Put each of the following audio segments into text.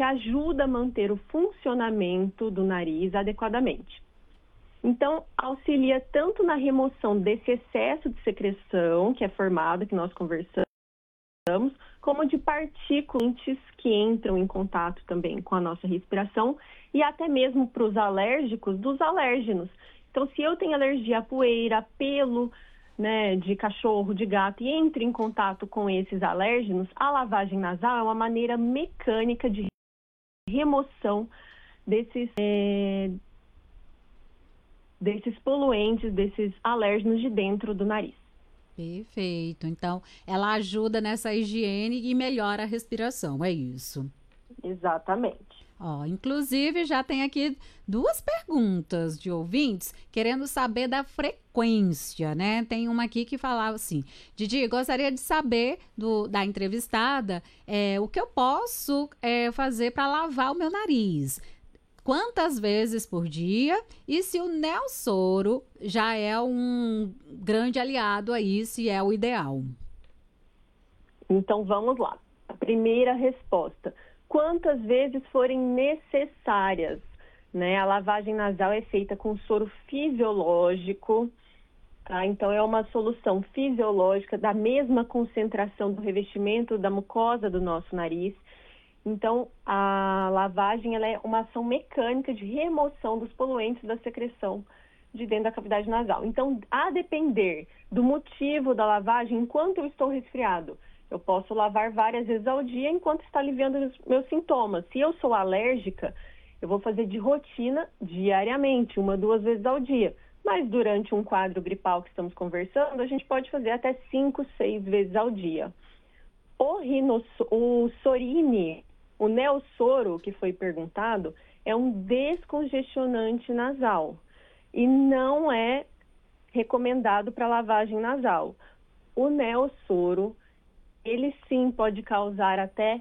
que ajuda a manter o funcionamento do nariz adequadamente. Então, auxilia tanto na remoção desse excesso de secreção que é formado, que nós conversamos, como de partículas que entram em contato também com a nossa respiração e até mesmo para os alérgicos dos alérgenos. Então, se eu tenho alergia à poeira, a pelo, né, de cachorro, de gato, e entre em contato com esses alérgenos, a lavagem nasal é uma maneira mecânica de remoção desses poluentes, desses alérgenos de dentro do nariz. Perfeito. Então, ela ajuda nessa higiene e melhora a respiração, é isso? Exatamente. Ó, inclusive, já tem aqui 2 perguntas de ouvintes querendo saber da frequência, né? Tem uma aqui que falava assim: Didi, gostaria de saber da entrevistada o que eu posso fazer para lavar o meu nariz. Quantas vezes por dia e se o Neossoro já é um grande aliado aí, se é o ideal. Então, vamos lá. A primeira resposta: quantas vezes forem necessárias, né? A lavagem nasal é feita com soro fisiológico, tá? Então, é uma solução fisiológica da mesma concentração do revestimento da mucosa do nosso nariz. Então, a lavagem ela é uma ação mecânica de remoção dos poluentes da secreção de dentro da cavidade nasal. Então, a depender do motivo da lavagem, enquanto eu estou resfriado, eu posso lavar várias vezes ao dia enquanto está aliviando os meus sintomas. Se eu sou alérgica, eu vou fazer de rotina diariamente, 1, 2 vezes ao dia. Mas durante um quadro gripal que estamos conversando, a gente pode fazer até 5, 6 vezes ao dia. O Sorine, o Neossoro, que foi perguntado, é um descongestionante nasal e não é recomendado para lavagem nasal. O Neossoro, ele sim pode causar até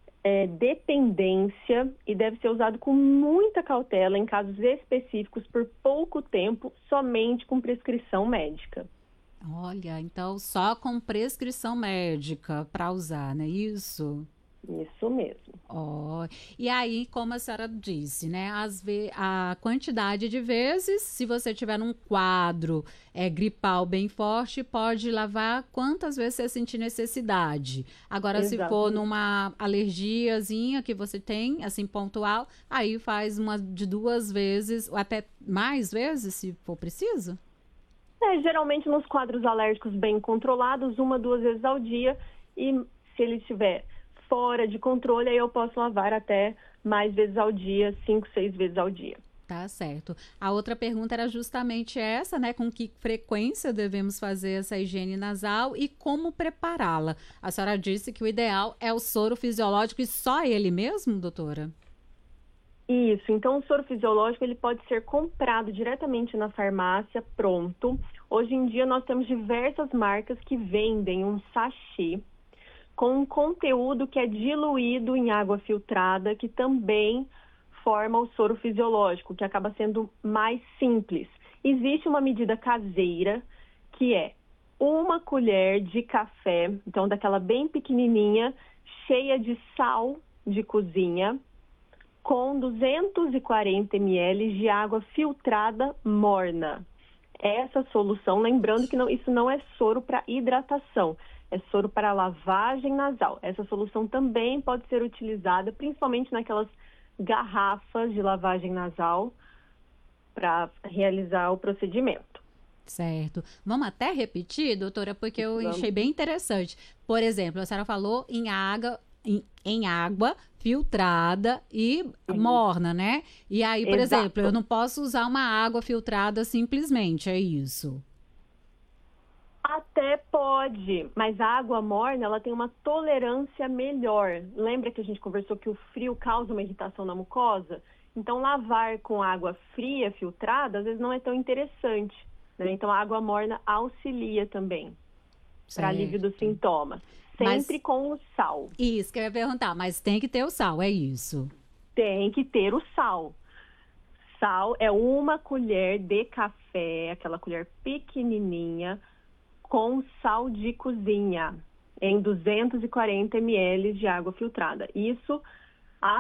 dependência e deve ser usado com muita cautela em casos específicos por pouco tempo, somente com prescrição médica. Olha, então só com prescrição médica para usar, não é isso? Isso mesmo. Ó, e aí, como a senhora disse, né? A quantidade de vezes, se você tiver num quadro gripal bem forte, pode lavar quantas vezes você sentir necessidade. Agora, se for Exatamente. numa alergiazinha que você tem, assim, pontual, aí faz uma de 2 vezes, ou até mais vezes, se for preciso. Geralmente nos quadros alérgicos bem controlados, 1, 2 vezes ao dia, e se ele estiver fora de controle, aí eu posso lavar até mais vezes ao dia, 5, 6 vezes ao dia. Tá certo. A outra pergunta era justamente essa, né? Com que frequência devemos fazer essa higiene nasal e como prepará-la? A senhora disse que o ideal é o soro fisiológico e só ele mesmo, doutora? Isso, então o soro fisiológico ele pode ser comprado diretamente na farmácia, pronto. Hoje em dia nós temos diversas marcas que vendem um sachê com um conteúdo que é diluído em água filtrada, que também forma o soro fisiológico, que acaba sendo mais simples. Existe uma medida caseira, que é 1 colher de café, então daquela bem pequenininha, cheia de sal de cozinha, com 240 ml de água filtrada morna. Essa solução, lembrando que isso não é soro para hidratação, é soro para lavagem nasal. Essa solução também pode ser utilizada, principalmente naquelas garrafas de lavagem nasal, para realizar o procedimento. Certo. Vamos até repetir, doutora, porque eu achei Vamos. bem interessante. Por exemplo, a senhora falou em água filtrada e morna, né? E aí, por exemplo, eu Exato. não posso usar uma água filtrada simplesmente, é isso? Até pode, mas a água morna ela tem uma tolerância melhor. Lembra que a gente conversou que o frio causa uma irritação na mucosa? Então, lavar com água fria filtrada, às vezes não é tão interessante, né? Então, a água morna auxilia também para alívio dos Certo. sintomas. Sempre Mas, com o sal. isso que eu ia perguntar, mas tem que ter o sal, é isso? Tem que ter o sal. Sal é 1 colher de café, aquela colher pequenininha, com sal de cozinha, em 240 ml de água filtrada. Isso